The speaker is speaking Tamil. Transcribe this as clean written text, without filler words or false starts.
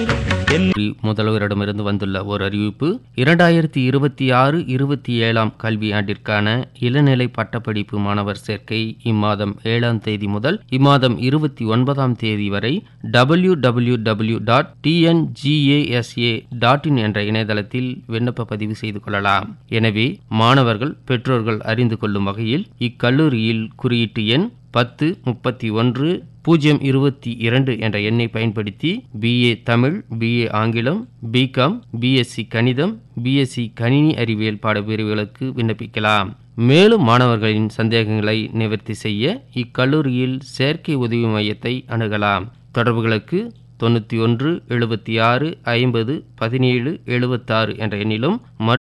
முதல்வரிடமிருந்து வந்துள்ள ஒரு அறிவிப்பு. 2026-27 கல்வியாண்டிற்கான இளநிலை பட்டப்படிப்பு மாணவர் சேர்க்கை இம்மாதம் 7ஆம் தேதி முதல் இம்மாதம் 29ஆம் தேதி வரை www.tngasa.in என்ற இணையதளத்தில் விண்ணப்ப பதிவு செய்து கொள்ளலாம். எனவே மாணவர்கள் பெற்றோர்கள் அறிந்து கொள்ளும் வகையில் இக்கல்லூரியில் குறியீட்டு எண் 1031-022 என்ற எண்ணை பயன்படுத்தி BA தமிழ், BA ஆங்கிலம், BCom, BSc கணிதம், BSc கணினி அறிவியல் பாடப்பிரிவுகளுக்கு விண்ணப்பிக்கலாம். மேலும் மாணவர்களின் சந்தேகங்களை நிவர்த்தி செய்ய இக்கல்லூரியில் சேர்க்கை உதவி மையத்தை அணுகலாம். தொடர்புகளுக்கு 91 76 50 17 76 என்ற எண்ணிலும்